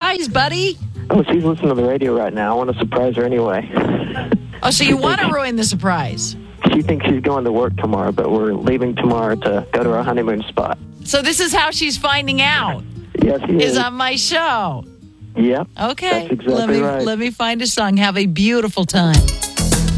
surprise, buddy? Oh, she's listening to the radio right now. I want to surprise her anyway. Oh, so you want to ruin the surprise? She thinks she's going to work tomorrow, but we're leaving tomorrow to go to our honeymoon spot. So this is how she's finding out. Yes, she is. Is on my show. Yep. Okay. That's exactly right. Let me find a song. Have a beautiful time.